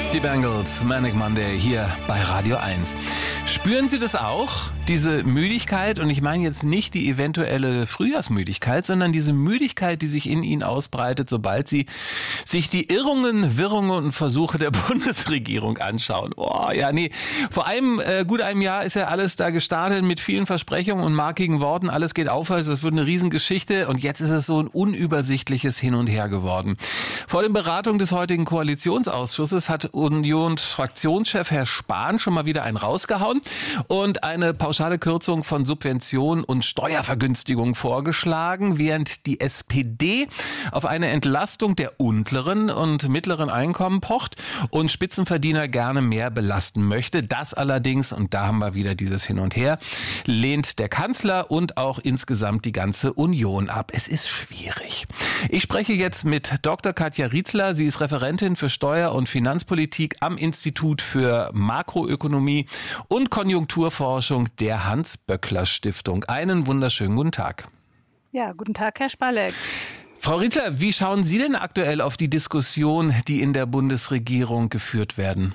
Die Bangles, Manic Monday hier bei Radio 1. Spüren Sie das auch, diese Müdigkeit? Und ich meine jetzt nicht die eventuelle Frühjahrsmüdigkeit, sondern diese Müdigkeit, die sich in Ihnen ausbreitet, sobald Sie sich die Irrungen, Wirrungen und Versuche der Bundesregierung anschauen. Oh, ja, nee. Vor gut einem Jahr ist ja alles da gestartet mit vielen Versprechungen und markigen Worten. Alles geht aufwärts, das wird eine Riesengeschichte. Und jetzt ist es so ein unübersichtliches Hin und Her geworden. Vor den Beratungen des heutigen Koalitionsausschusses hat Union-Fraktionschef Herr Spahn schon mal wieder einen rausgehauen und eine pauschale Kürzung von Subventionen und Steuervergünstigungen vorgeschlagen, während die SPD auf eine Entlastung der unteren und mittleren Einkommen pocht und Spitzenverdiener gerne mehr belasten möchte. Das allerdings, und da haben wir wieder dieses Hin und Her, lehnt der Kanzler und auch insgesamt die ganze Union ab. Es ist schwierig. Ich spreche jetzt mit Dr. Katja Rietzler. Sie ist Referentin für Steuer- und Finanzpolitik am Institut für Makroökonomie und Konjunkturforschung der Hans-Böckler-Stiftung. Einen wunderschönen guten Tag. Ja, guten Tag, Herr Spalleck. Frau Rietzler, wie schauen Sie denn aktuell auf die Diskussion, die in der Bundesregierung geführt werden?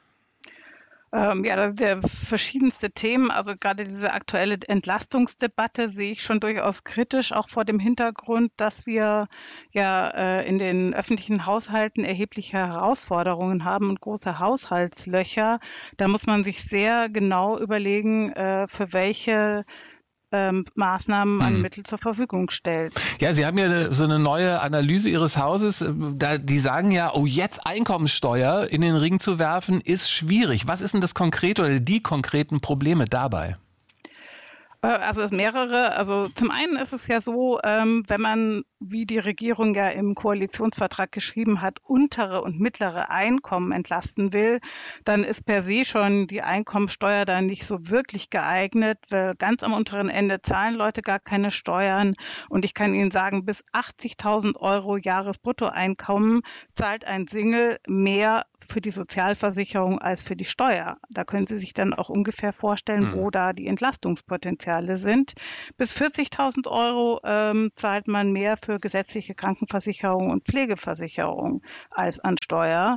Ja, das sind ja verschiedenste Themen. Also gerade diese aktuelle Entlastungsdebatte sehe ich schon durchaus kritisch, auch vor dem Hintergrund, dass wir ja in den öffentlichen Haushalten erhebliche Herausforderungen haben und große Haushaltslöcher. Da muss man sich sehr genau überlegen, für welche Maßnahmen man Mittel zur Verfügung stellt. Ja, Sie haben ja so eine neue Analyse Ihres Hauses. Die sagen ja, oh, jetzt Einkommensteuer in den Ring zu werfen, ist schwierig. Was ist denn das konkrete oder die konkreten Probleme dabei? Also es mehrere. Also zum einen ist es ja so, wenn man, wie die Regierung ja im Koalitionsvertrag geschrieben hat, untere und mittlere Einkommen entlasten will, dann ist per se schon die Einkommensteuer da nicht so wirklich geeignet, weil ganz am unteren Ende zahlen Leute gar keine Steuern. Und ich kann Ihnen sagen, bis 80.000 Euro Jahresbruttoeinkommen zahlt ein Single mehr für die Sozialversicherung als für die Steuer. Da können Sie sich dann auch ungefähr vorstellen, wo da die Entlastungspotenziale sind. Bis 40.000 Euro zahlt man mehr für gesetzliche Krankenversicherung und Pflegeversicherung als an Steuer.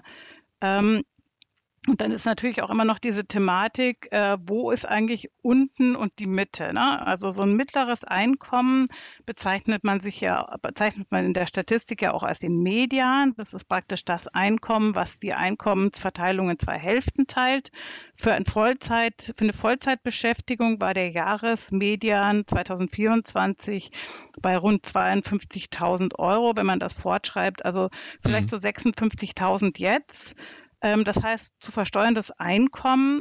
Und dann ist natürlich auch immer noch diese Thematik, wo ist eigentlich unten und die Mitte, ne? Also so ein mittleres Einkommen bezeichnet man in der Statistik ja auch als den Median. Das ist praktisch das Einkommen, was die Einkommensverteilung in zwei Hälften teilt. Für eine Vollzeitbeschäftigung war der Jahresmedian 2024 bei rund 52.000 Euro, wenn man das fortschreibt. Also vielleicht so 56.000 jetzt. Das heißt, zu versteuerndes Einkommen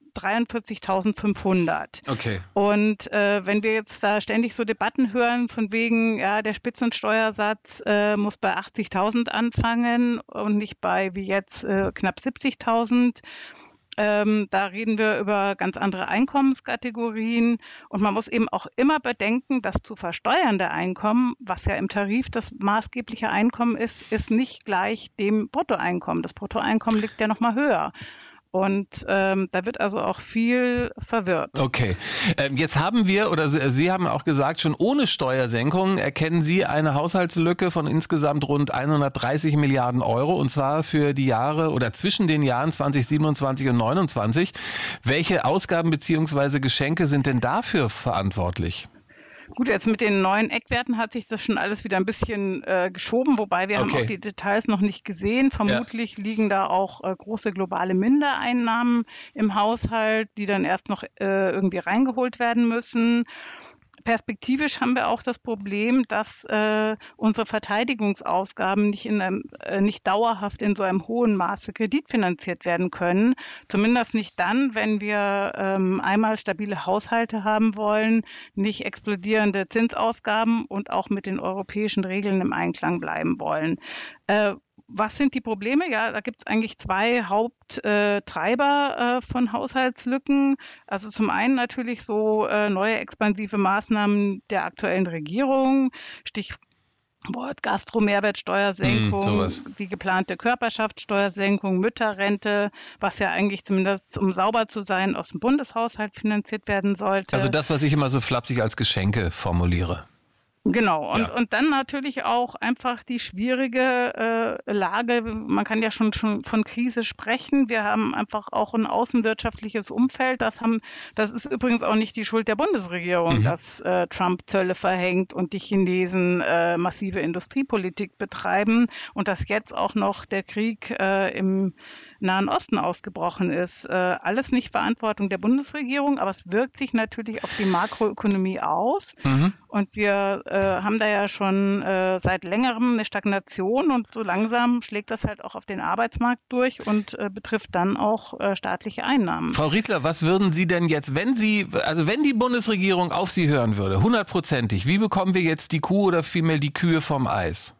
43.500. Okay. Und wenn wir jetzt da ständig so Debatten hören von wegen, ja, der Spitzensteuersatz muss bei 80.000 anfangen und nicht bei wie jetzt knapp 70.000. Da reden wir über ganz andere Einkommenskategorien und man muss eben auch immer bedenken, dass zu versteuernde Einkommen, was ja im Tarif das maßgebliche Einkommen ist nicht gleich dem Bruttoeinkommen. Das Bruttoeinkommen liegt ja noch mal höher. Und da wird also auch viel verwirrt. Okay. Jetzt haben wir, oder Sie haben auch gesagt, schon ohne Steuersenkung erkennen Sie eine Haushaltslücke von insgesamt rund 130 Milliarden Euro, und zwar für die Jahre oder zwischen den Jahren 2027 und 2029. Welche Ausgaben bzw. Geschenke sind denn dafür verantwortlich? Gut, jetzt mit den neuen Eckwerten hat sich das schon alles wieder ein bisschen geschoben, wobei wir haben auch die Details noch nicht gesehen. Vermutlich liegen da auch große globale Mindereinnahmen im Haushalt, die dann erst noch irgendwie reingeholt werden müssen. Perspektivisch haben wir auch das Problem, dass unsere Verteidigungsausgaben nicht dauerhaft in so einem hohen Maße kreditfinanziert werden können. Zumindest nicht dann, wenn wir einmal stabile Haushalte haben wollen, nicht explodierende Zinsausgaben und auch mit den europäischen Regeln im Einklang bleiben wollen. Was sind die Probleme? Ja, da gibt es eigentlich zwei Haupttreiber von Haushaltslücken. Also zum einen natürlich so neue expansive Maßnahmen der aktuellen Regierung, Stichwort Gastro-Mehrwertsteuersenkung, die geplante Körperschaftssteuersenkung, Mütterrente, was ja eigentlich zumindest, um sauber zu sein, aus dem Bundeshaushalt finanziert werden sollte. Also das, was ich immer so flapsig als Geschenke formuliere. Genau, und dann natürlich auch einfach die schwierige Lage. Man kann ja schon von Krise sprechen. Wir haben einfach auch ein außenwirtschaftliches Umfeld. Das ist übrigens auch nicht die Schuld der Bundesregierung, dass Trump Zölle verhängt und die Chinesen massive Industriepolitik betreiben und dass jetzt auch noch der Krieg im Nahen Osten ausgebrochen ist. Alles nicht Verantwortung der Bundesregierung, aber es wirkt sich natürlich auf die Makroökonomie aus. Und wir haben da ja schon seit längerem eine Stagnation und so langsam schlägt das halt auch auf den Arbeitsmarkt durch und betrifft dann auch staatliche Einnahmen. Frau Rietzler, was würden Sie denn jetzt, wenn die Bundesregierung auf Sie hören würde, 100%, wie bekommen wir jetzt die Kuh oder vielmehr die Kühe vom Eis?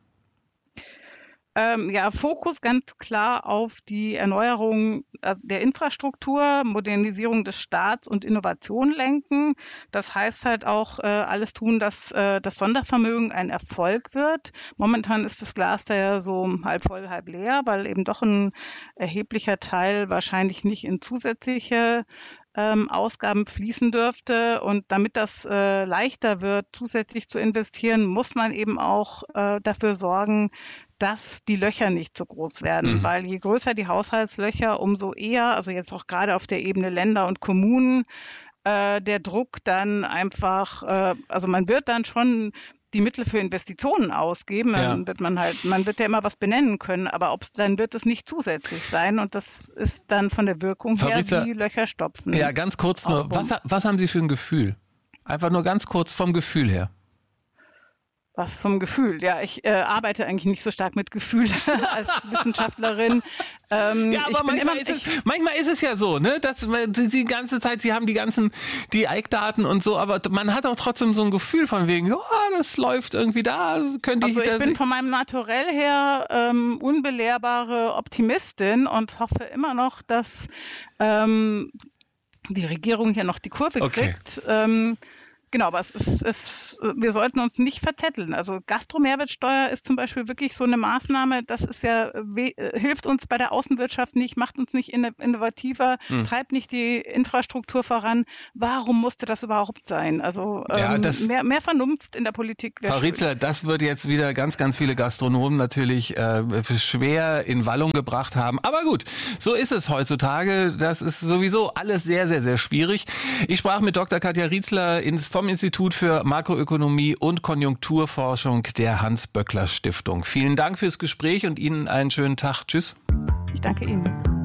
Fokus ganz klar auf die Erneuerung der Infrastruktur, Modernisierung des Staats und Innovation lenken. Das heißt halt auch alles tun, dass das Sondervermögen ein Erfolg wird. Momentan ist das Glas da ja so halb voll, halb leer, weil eben doch ein erheblicher Teil wahrscheinlich nicht in zusätzliche Ausgaben fließen dürfte. Und damit das leichter wird, zusätzlich zu investieren, muss man eben auch dafür sorgen, dass die Löcher nicht so groß werden, weil je größer die Haushaltslöcher, umso eher, also jetzt auch gerade auf der Ebene Länder und Kommunen, der Druck dann einfach, also man wird dann schon die Mittel für Investitionen ausgeben, dann wird man wird ja immer was benennen können, aber dann wird es nicht zusätzlich sein und das ist dann von der Wirkung her die Löcher stopfen. Ja, ganz kurz nur, was haben Sie für ein Gefühl? Einfach nur ganz kurz vom Gefühl her. Was vom Gefühl? Ja, ich arbeite eigentlich nicht so stark mit Gefühl als Wissenschaftlerin. Aber manchmal ist es ja so, ne, dass die ganze Zeit, Sie haben die Eckdaten und so, aber man hat auch trotzdem so ein Gefühl von wegen, das läuft irgendwie da, könnte ich das. Ich bin von meinem Naturell her unbelehrbare Optimistin und hoffe immer noch, dass die Regierung hier noch die Kurve kriegt. Genau, aber wir sollten uns nicht verzetteln. Also Gastromehrwertsteuer ist zum Beispiel wirklich so eine Maßnahme, das ist ja, hilft uns bei der Außenwirtschaft nicht, macht uns nicht innovativer, treibt nicht die Infrastruktur voran. Warum musste das überhaupt sein? Also mehr Vernunft in der Politik wäre schön. Frau Rietzler, das wird jetzt wieder ganz, ganz viele Gastronomen natürlich schwer in Wallung gebracht haben. Aber gut, so ist es heutzutage. Das ist sowieso alles sehr, sehr, sehr schwierig. Ich sprach mit Dr. Katja Rietzler vom Institut für Makroökonomie und Konjunkturforschung der Hans-Böckler-Stiftung. Vielen Dank fürs Gespräch und Ihnen einen schönen Tag. Tschüss. Ich danke Ihnen.